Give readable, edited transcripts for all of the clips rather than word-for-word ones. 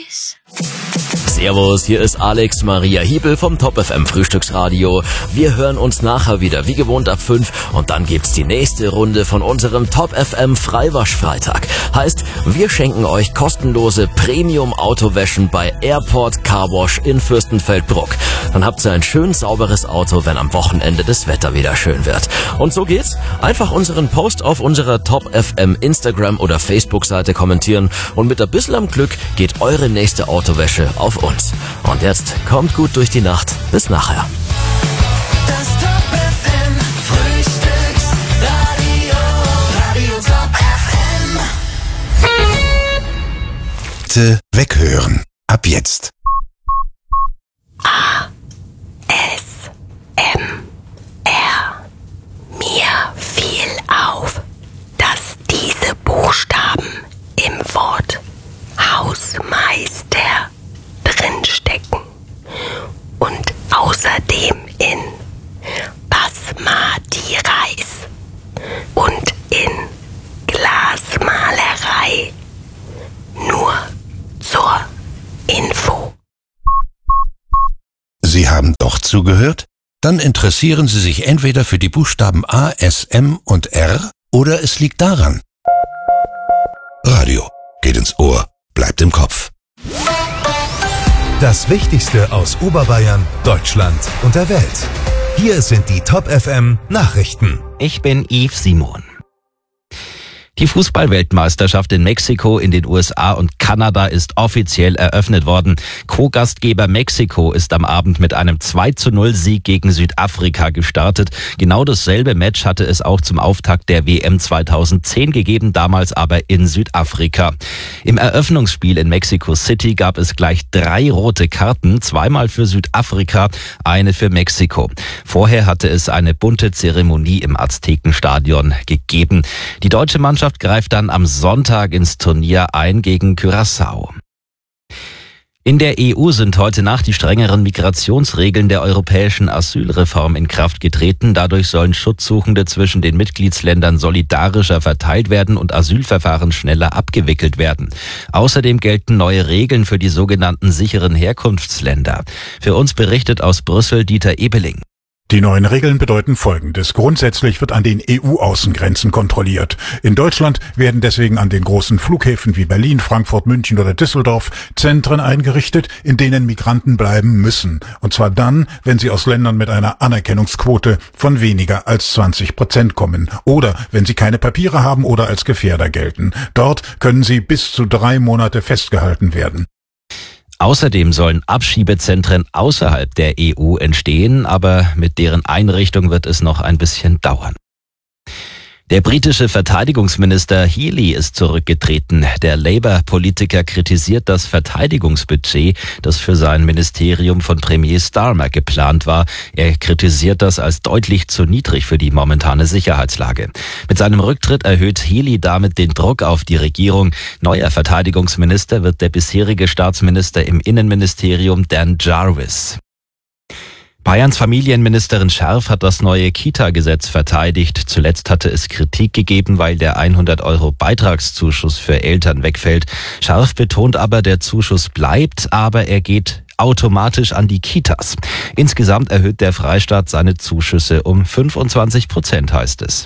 Servus, hier ist Alex Maria Hiebel vom Top FM Frühstücksradio. Wir hören uns nachher wieder, wie gewohnt ab 5 und dann gibt's die nächste Runde von unserem Top FM Freiwaschfreitag. Heißt, wir schenken euch kostenlose Premium-Autowäschen bei Airport Car Wash in Fürstenfeldbruck. Dann habt ihr ein schön sauberes Auto, wenn am Wochenende das Wetter wieder schön wird. Und so geht's. Einfach unseren Post auf unserer Top FM Instagram oder Facebook-Seite kommentieren und mit ein bisschen am Glück geht eure nächste Autowäsche auf uns. Und jetzt kommt gut durch die Nacht. Bis nachher. Das Top FM Frühstücksradio, Radio Top FM. Bitte weghören. Ab jetzt. ASMR. Mir fiel auf, dass diese Buchstaben im Wort Hausmeister drinstecken und außerdem in Basmati Reis und in Glasmalerei. Nur zur Info. Sie haben doch zugehört? Dann interessieren Sie sich entweder für die Buchstaben A, S, M und R oder es liegt daran. Radio geht ins Ohr, bleibt im Kopf. Das Wichtigste aus Oberbayern, Deutschland und der Welt. Hier sind die Top FM Nachrichten. Ich bin Yves Simon. Die Fußball-Weltmeisterschaft in Mexiko, in den USA und Kanada ist offiziell eröffnet worden. Co-Gastgeber Mexiko ist am Abend mit einem 2:0-Sieg gegen Südafrika gestartet. Genau dasselbe Match hatte es auch zum Auftakt der WM 2010 gegeben, damals aber in Südafrika. Im Eröffnungsspiel in Mexico City gab es gleich 3 rote Karten, 2-mal für Südafrika, eine für Mexiko. Vorher hatte es eine bunte Zeremonie im Aztekenstadion gegeben. Die deutsche Mannschaft greift dann am Sonntag ins Turnier ein gegen Curaçao. In der EU sind heute Nacht die strengeren Migrationsregeln der europäischen Asylreform in Kraft getreten. Dadurch sollen Schutzsuchende zwischen den Mitgliedsländern solidarischer verteilt werden und Asylverfahren schneller abgewickelt werden. Außerdem gelten neue Regeln für die sogenannten sicheren Herkunftsländer. Für uns berichtet aus Brüssel Dieter Ebeling. Die neuen Regeln bedeuten Folgendes. Grundsätzlich wird an den EU-Außengrenzen kontrolliert. In Deutschland werden deswegen an den großen Flughäfen wie Berlin, Frankfurt, München oder Düsseldorf Zentren eingerichtet, in denen Migranten bleiben müssen. Und zwar dann, wenn sie aus Ländern mit einer Anerkennungsquote von weniger als 20% kommen. Oder wenn sie keine Papiere haben oder als Gefährder gelten. Dort können sie bis zu 3 Monate festgehalten werden. Außerdem sollen Abschiebezentren außerhalb der EU entstehen, aber mit deren Einrichtung wird es noch ein bisschen dauern. Der britische Verteidigungsminister Healey ist zurückgetreten. Der Labour-Politiker kritisiert das Verteidigungsbudget, das für sein Ministerium von Premier Starmer geplant war. Er kritisiert das als deutlich zu niedrig für die momentane Sicherheitslage. Mit seinem Rücktritt erhöht Healey damit den Druck auf die Regierung. Neuer Verteidigungsminister wird der bisherige Staatsminister im Innenministerium Dan Jarvis. Bayerns Familienministerin Scherf hat das neue Kita-Gesetz verteidigt. Zuletzt hatte es Kritik gegeben, weil der 100 € Beitragszuschuss für Eltern wegfällt. Scherf betont aber, der Zuschuss bleibt, aber er geht automatisch an die Kitas. Insgesamt erhöht der Freistaat seine Zuschüsse um 25%, heißt es.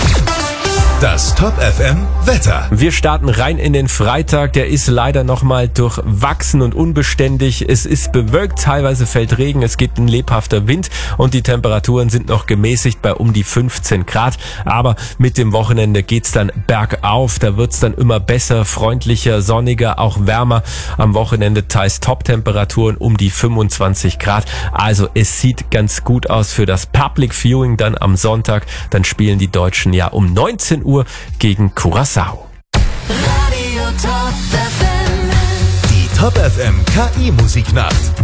Das Top FM Wetter. Wir starten rein in den Freitag. Der ist leider nochmal durchwachsen und unbeständig. Es ist bewölkt, teilweise fällt Regen, es geht ein lebhafter Wind und die Temperaturen sind noch gemäßigt bei um die 15 Grad. Aber mit dem Wochenende geht's dann bergauf. Da wird's dann immer besser, freundlicher, sonniger, auch wärmer. Am Wochenende teils Top-Temperaturen um die 25 Grad. Also es sieht ganz gut aus für das Public Viewing dann am Sonntag. Dann spielen die Deutschen ja um 19 Uhr gegen Curaçao. Radio Top FM. Die Top FM KI Musiknacht.